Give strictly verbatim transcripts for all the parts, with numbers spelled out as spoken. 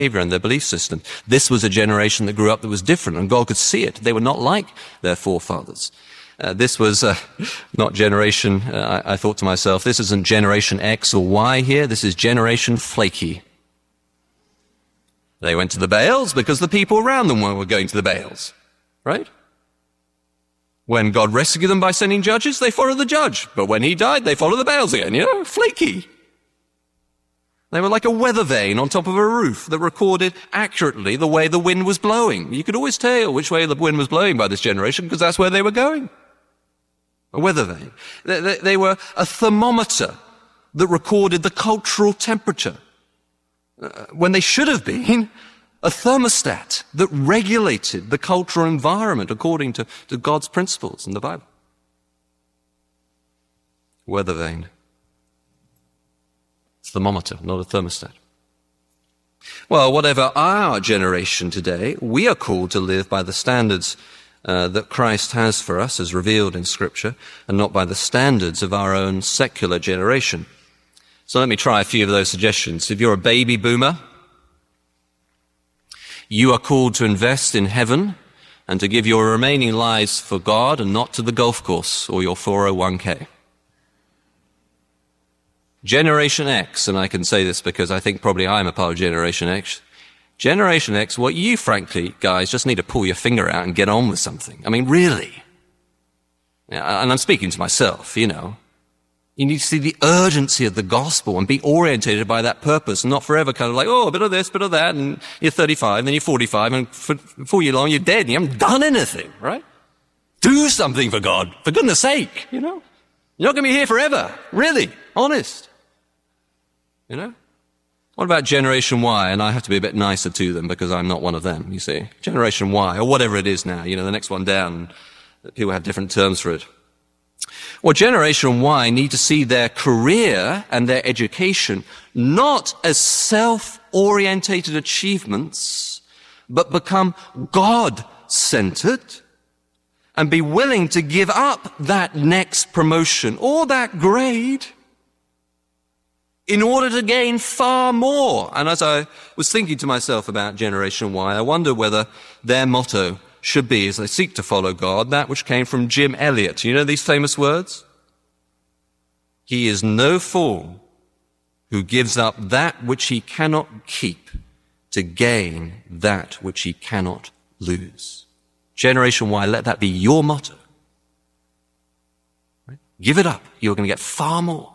and their belief system. This was a generation that grew up that was different, and God could see it. They were not like their forefathers. Uh, this was uh, not generation, uh, I, I thought to myself, this isn't generation X or Y here, this is generation flaky. They went to the Baals because the people around them were going to the Baals, right? When God rescued them by sending judges, they followed the judge. But when he died, they followed the Baals again, you know, flaky. They were like a weather vane on top of a roof that recorded accurately the way the wind was blowing. You could always tell which way the wind was blowing by this generation because that's where they were going. A weather vane. They, they, they were a thermometer that recorded the cultural temperature, uh, when they should have been a thermostat that regulated the cultural environment according to, to God's principles in the Bible. Weather vane. Thermometer, not a thermostat. Well, whatever our generation today, we are called to live by the standards uh, that Christ has for us as revealed in Scripture, and not by the standards of our own secular generation. So let me try a few of those suggestions. If you're a baby boomer, you are called to invest in heaven and to give your remaining lives for God and not to the golf course or your four oh one k. Generation X, and I can say this because I think probably I'm a part of Generation X. Generation X, what you frankly, guys, just need to pull your finger out and get on with something. I mean, really. Yeah, and I'm speaking to myself, you know. You need to see the urgency of the gospel and be orientated by that purpose, and not forever kind of like, oh, a bit of this, a bit of that, and you're thirty-five, then you're forty-five, and for, before you long, you're dead, and you haven't done anything, right? Do something for God, for goodness sake, you know? You're not going to be here forever, really, honest. You know? What about Generation Y? And I have to be a bit nicer to them because I'm not one of them, you see. Generation Y, or whatever it is now, you know, the next one down, people have different terms for it. Well, Generation Y need to see their career and their education not as self-orientated achievements, but become God-centered and be willing to give up that next promotion or that grade in order to gain far more. And as I was thinking to myself about Generation Y, I wonder whether their motto should be, as they seek to follow God, that which came from Jim Elliot. You know these famous words? He is no fool who gives up that which he cannot keep to gain that which he cannot lose. Generation Y, let that be your motto. Right? Give it up. You're going to get far more.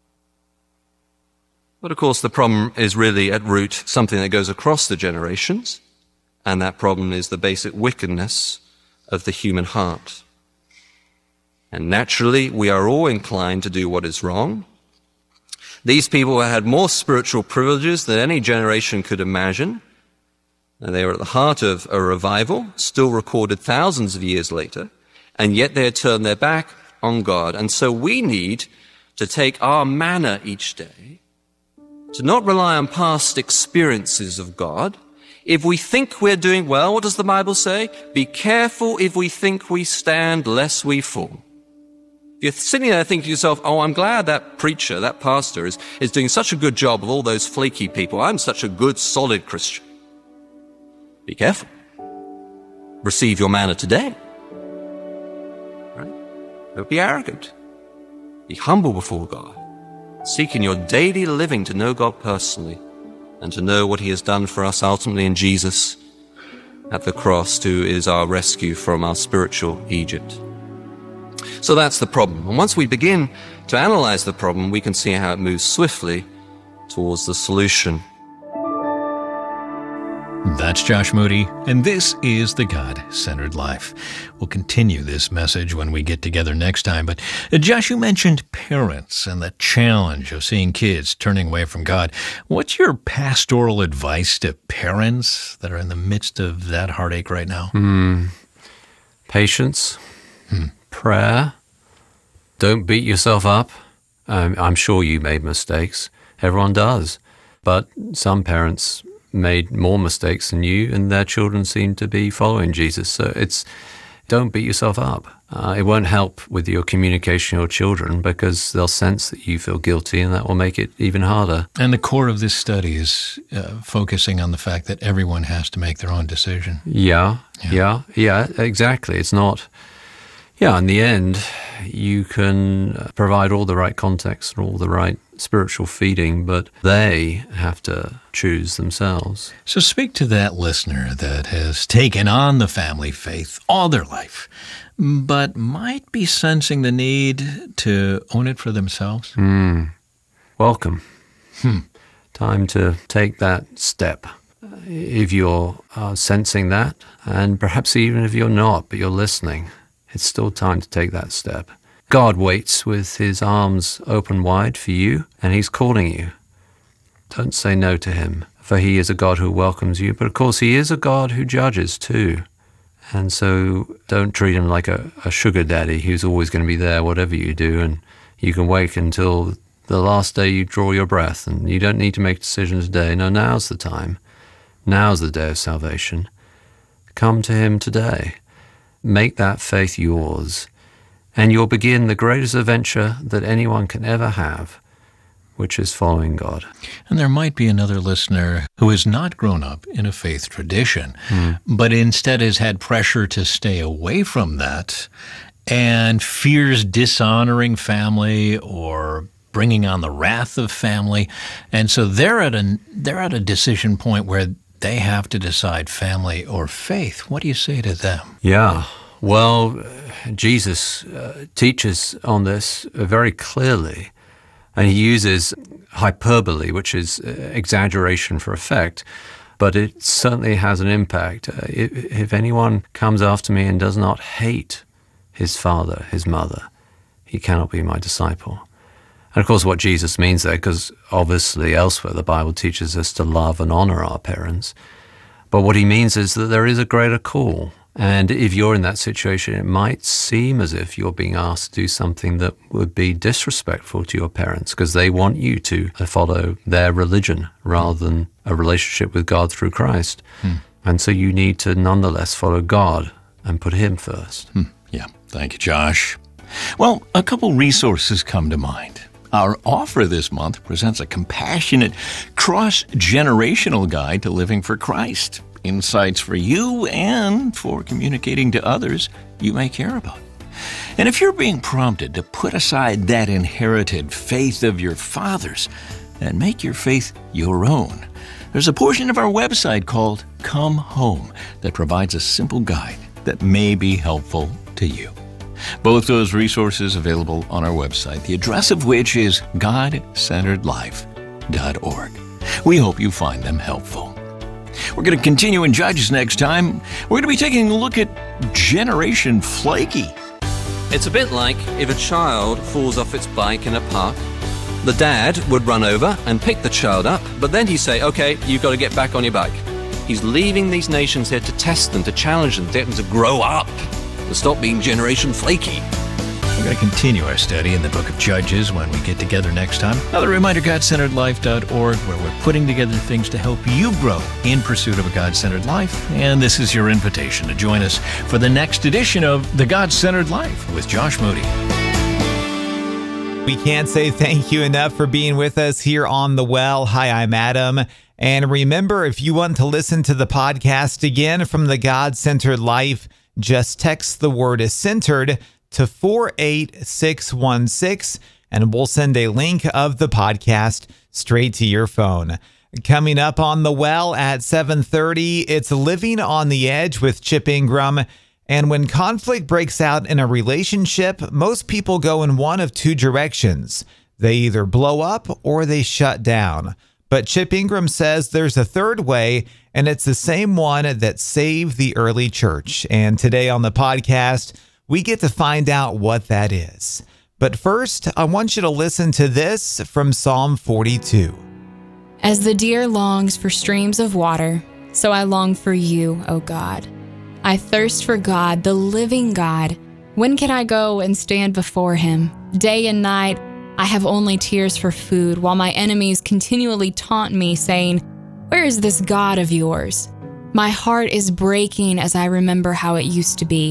But of course, the problem is really at root something that goes across the generations, and that problem is the basic wickedness of the human heart. And naturally, we are all inclined to do what is wrong. These people had more spiritual privileges than any generation could imagine, and they were at the heart of a revival, still recorded thousands of years later, and yet they had turned their back on God. And so we need to take our manner each day to not rely on past experiences of God. If we think we're doing well, what does the Bible say? Be careful if we think we stand, lest we fall. If you're sitting there thinking to yourself, oh, I'm glad that preacher, that pastor is, is doing such a good job of all those flaky people. I'm such a good, solid Christian. Be careful. Receive your manna today. Right? Don't be arrogant. Be humble before God. Seek in your daily living to know God personally and to know what he has done for us ultimately in Jesus at the cross, who is our rescue from our spiritual Egypt. So that's the problem. And once we begin to analyze the problem, we can see how it moves swiftly towards the solution. That's Josh Moody, and this is The God-Centered Life. We'll continue this message when we get together next time. But uh, Josh, you mentioned parents and the challenge of seeing kids turning away from God. What's your pastoral advice to parents that are in the midst of that heartache right now? Hmm. Patience. Hmm. Prayer. Don't beat yourself up. Um, I'm sure you made mistakes. Everyone does. But some parents made more mistakes than you, and their children seem to be following Jesus. So it's don't beat yourself up. Uh, it won't help with your communication with your children because they'll sense that you feel guilty, and that will make it even harder. And the core of this study is uh, focusing on the fact that everyone has to make their own decision. Yeah, yeah, yeah, yeah, exactly. It's not... Yeah, in the end, you can provide all the right context and all the right spiritual feeding, but they have to choose themselves. So speak to that listener that has taken on the family faith all their life, but might be sensing the need to own it for themselves. Mm. Welcome. Hmm. Time to take that step. If you're uh, sensing that, and perhaps even if you're not, but you're listening, it's still time to take that step. God waits with his arms open wide for you, and he's calling you. Don't say no to him, for he is a God who welcomes you, but of course he is a God who judges too. And so don't treat him like a, a sugar daddy who's always going to be there whatever you do, and you can wait until the last day you draw your breath, and you don't need to make decisions today. No, now's the time. Now's the day of salvation. Come to him today. Make that faith yours, and you'll begin the greatest adventure that anyone can ever have, which is following God. And there might be another listener who has not grown up in a faith tradition, mm. but instead has had pressure to stay away from that and fears dishonoring family or bringing on the wrath of family. And so they're at a, they're at a decision point where they have to decide family or faith. What do you say to them? Yeah, well, Jesus uh, teaches on this very clearly, and he uses hyperbole, which is exaggeration for effect, but it certainly has an impact. Uh, if, if anyone comes after me and does not hate his father, his mother, he cannot be my disciple. And of course what Jesus means there, because obviously elsewhere the Bible teaches us to love and honor our parents, but what he means is that there is a greater call. And if you're in that situation, it might seem as if you're being asked to do something that would be disrespectful to your parents because they want you to follow their religion rather than a relationship with God through Christ. Hmm. And so you need to nonetheless follow God and put him first. Hmm. Yeah, thank you, Josh. Well, a couple resources come to mind. Our offer this month presents a compassionate, cross-generational guide to living for Christ. Insights for you and for communicating to others you may care about. And if you're being prompted to put aside that inherited faith of your fathers and make your faith your own, there's a portion of our website called Come Home that provides a simple guide that may be helpful to you. Both those resources available on our website, the address of which is god centered life dot org. We hope you find them helpful. We're going to continue in Judges next time. We're going to be taking a look at Generation Flaky. It's a bit like if a child falls off its bike in a park. The dad would run over and pick the child up, but then he'd say, okay, you've got to get back on your bike. He's leaving these nations here to test them, to challenge them, to get them to grow up, to stop being Generation Flaky. We're going to continue our study in the book of Judges when we get together next time. Another reminder, god centered life dot org, where we're putting together things to help you grow in pursuit of a God-centered life. And this is your invitation to join us for the next edition of The God-Centered Life with Josh Moody. We can't say thank you enough for being with us here on The Well. Hi, I'm Adam. And remember, if you want to listen to the podcast again from The God-Centered Life, just text the word centered to four eight six one six, and we'll send a link of the podcast straight to your phone. Coming up on The Well at seven thirty, it's Living on the Edge with Chip Ingram. And when conflict breaks out in a relationship, most people go in one of two directions. They either blow up or they shut down. But Chip Ingram says there's a third way, and it's the same one that saved the early church. And today on the podcast, we get to find out what that is. But first, I want you to listen to this from Psalm forty-two. As the deer longs for streams of water, so I long for you, O God. I thirst for God, the living God. When can I go and stand before him? Day and night, I have only tears for food, while my enemies continually taunt me, saying, "Where is this God of yours?" My heart is breaking as I remember how it used to be,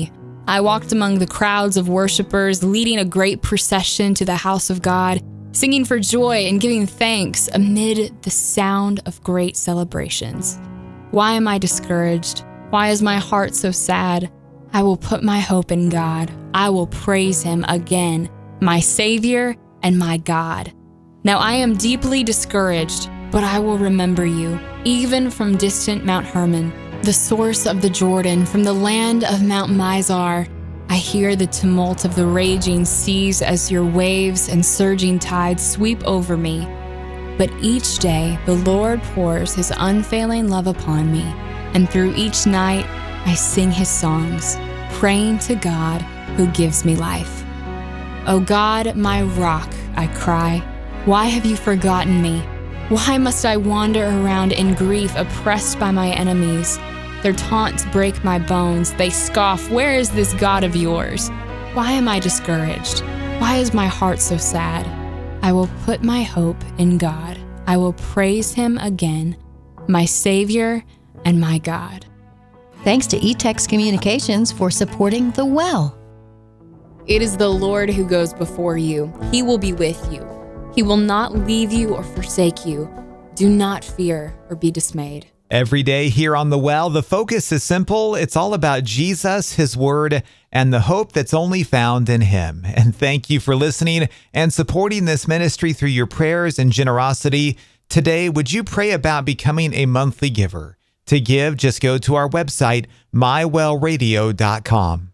I walked among the crowds of worshipers, leading a great procession to the house of God, singing for joy and giving thanks amid the sound of great celebrations. Why am I discouraged? Why is my heart so sad? I will put my hope in God. I will praise him again, my Savior and my God. Now I am deeply discouraged, but I will remember you, even from distant Mount Hermon, the source of the Jordan, from the land of Mount Mizar. I hear the tumult of the raging seas as your waves and surging tides sweep over me. But each day the Lord pours his unfailing love upon me, and through each night I sing his songs, praying to God who gives me life. O God, my rock, I cry, why have you forgotten me? Why must I wander around in grief, oppressed by my enemies? Their taunts break my bones. They scoff, where is this God of yours? Why am I discouraged? Why is my heart so sad? I will put my hope in God. I will praise him again, my Savior and my God. Thanks to eText Communications for supporting The Well. It is the Lord who goes before you. He will be with you. He will not leave you or forsake you. Do not fear or be dismayed. Every day here on The Well, the focus is simple. It's all about Jesus, his word, and the hope that's only found in him. And thank you for listening and supporting this ministry through your prayers and generosity. Today, would you pray about becoming a monthly giver? To give, just go to our website, my well radio dot com.